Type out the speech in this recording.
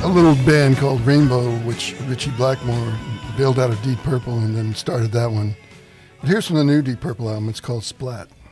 a little band called Rainbow, which Ritchie Blackmore bailed out of Deep Purple and then started that one. But here's from the new Deep Purple album. It's called Splat.